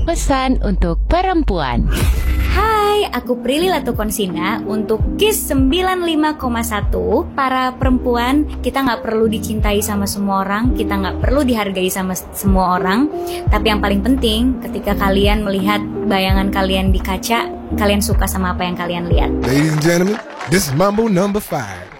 Pesan untuk perempuan. Hai, aku Prilly Latukonsina. Untuk KISS 95,1, para perempuan, kita gak perlu dicintai sama semua orang, kita gak perlu dihargai sama semua orang. Tapi yang paling penting, ketika kalian melihat bayangan kalian di kaca, kalian suka sama apa yang kalian lihat. Ladies and gentlemen, this is Mambo number 5.